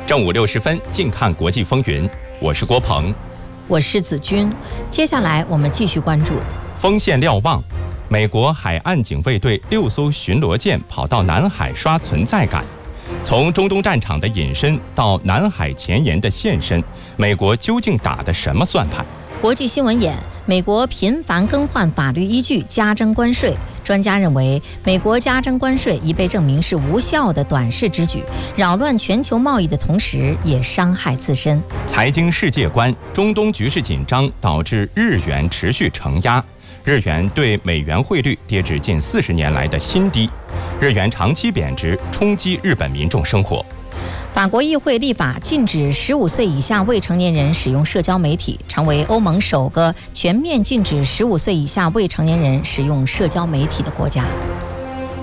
正午60分，近看国际风云。我是郭鹏， 我是子君。接下来我们继续关注锋线瞭望。美国海岸警卫队6艘巡逻舰跑到南海刷存在感。从中东战场的隐身到南海前沿的现身，美国究竟打的什么算盘？ 国际新闻眼：美国频繁更换法律依据，加征关税。专家认为，美国加征关税已被证明是无效的短视之举，扰乱全球贸易的同时，也伤害自身。 财经世界观：中东局势紧张导致日元持续承压，日元对美元汇率跌至近40年来的新低，日元长期贬值冲击日本民众生活。 法国议会立法禁止15岁以下未成年人使用社交媒体，成为欧盟首个全面禁止15岁以下未成年人使用社交媒体的国家。